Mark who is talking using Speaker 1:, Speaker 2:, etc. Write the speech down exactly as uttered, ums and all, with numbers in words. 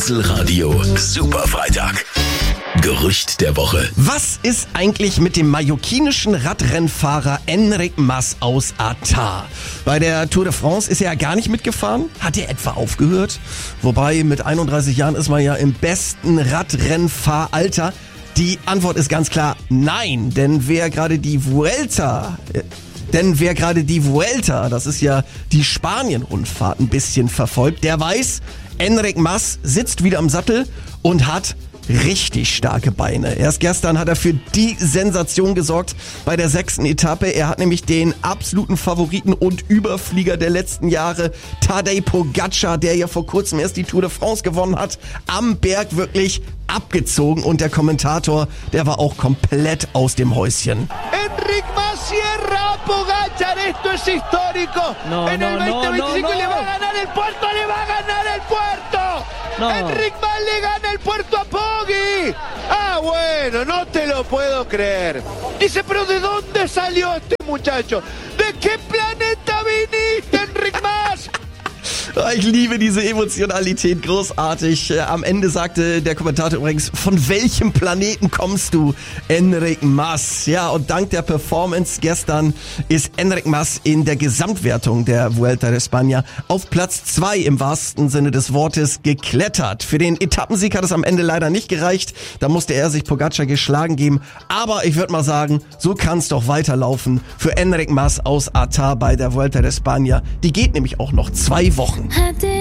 Speaker 1: Einzelradio Superfreitag. Gerücht der Woche.
Speaker 2: Was ist eigentlich mit dem mallorquinischen Radrennfahrer Enric Mas aus Artà? Bei der Tour de France ist er ja gar nicht mitgefahren. Hat er etwa aufgehört? Wobei, mit einunddreißig Jahren ist man ja im besten Radrennfahralter. Die Antwort ist ganz klar nein, denn wer gerade die Vuelta... Äh, Denn wer gerade die Vuelta, das ist ja die Spanien-Rundfahrt, ein bisschen verfolgt, der weiß, Enric Mas sitzt wieder am Sattel und hat richtig starke Beine. Erst gestern hat er für die Sensation gesorgt bei der sechsten Etappe. Er hat nämlich den absoluten Favoriten und Überflieger der letzten Jahre, Tadej Pogačar, der ja vor kurzem erst die Tour de France gewonnen hat, am Berg wirklich abgezogen. Und der Kommentator, der war auch komplett aus dem Häuschen.
Speaker 3: Enric Mas cierra a Pogačar, esto es histórico.
Speaker 4: No,
Speaker 3: en
Speaker 4: no,
Speaker 3: el
Speaker 4: no,
Speaker 3: veinte veinticinco
Speaker 4: no, no.
Speaker 3: le va a ganar el Puerto, le va a ganar el Puerto.
Speaker 4: No.
Speaker 3: Enric Mas le gana el Puerto a Poggi. Ah, bueno, no te lo puedo creer. Dice, pero ¿de dónde salió este muchacho? ¿De qué planeta viniste, Enric Mas?
Speaker 2: Ich liebe diese Emotionalität, großartig. Am Ende sagte der Kommentator übrigens, von welchem Planeten kommst du, Enric Mas? Ja, und dank der Performance gestern ist Enric Mas in der Gesamtwertung der Vuelta de España auf Platz zwei im wahrsten Sinne des Wortes geklettert. Für den Etappensieg hat es am Ende leider nicht gereicht. Da musste er sich Pogačar geschlagen geben. Aber ich würde mal sagen, so kann es doch weiterlaufen für Enric Mas aus Artà bei der Vuelta de España. Die geht nämlich auch noch zwei Wochen.